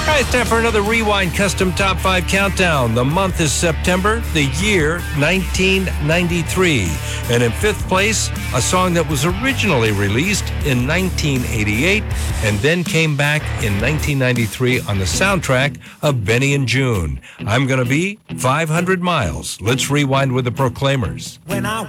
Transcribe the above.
All right, it's time for another Rewind Custom Top 5 Countdown. The month is September, the year 1993. And in fifth place, a song that was originally released in 1988 and then came back in 1993 on the soundtrack of Benny and June. I'm Gonna Be 500 Miles. Let's rewind with the Proclaimers. When I